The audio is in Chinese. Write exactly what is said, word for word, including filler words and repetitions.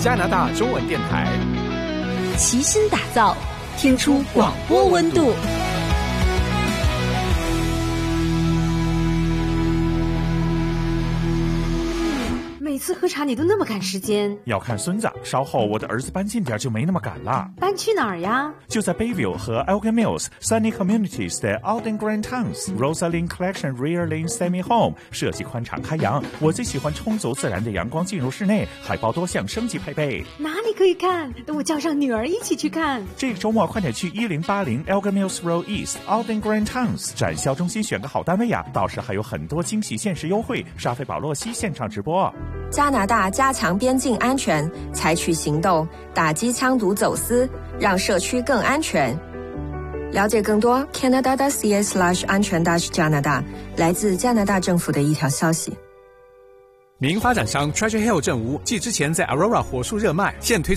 加拿大中文电台， 齐心打造，听出广播温度。 每次喝茶你都那么赶时间， 要看孙子，稍后我的儿子搬近点就没那么赶了。 搬去哪儿呀？ 就在 Bayview 和 Elgin Mills Sunny Communities 的 Alden Grand Towns Rosalind Collection Rear Lane Semi Home， 设计宽敞开扬，我最喜欢充足自然的阳光进入室内，海报多项升级配备。 哪里可以看？等我叫上女儿一起去看。 这个周末快点去一零八零 Elgin Mills Road East Alden Grand Towns 展销中心选个好单位呀，到时还有很多惊喜限时优惠。沙菲保洛西现场直播。 加拿大加强边境安全，采取行动打击枪毒走私，让社区更安全。了解更多 Canada.ca slash 安全 dash 加拿大，来自加拿大政府的一条消息。 名发展商 Treasure Hill 正屋继之前在 Aurora 火树热卖，现推